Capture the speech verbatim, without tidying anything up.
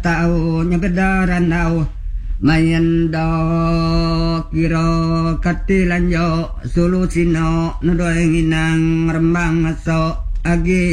tau nyegedaran nau mayendo kiro katilan yo solusino nudoeng inang rembang so agi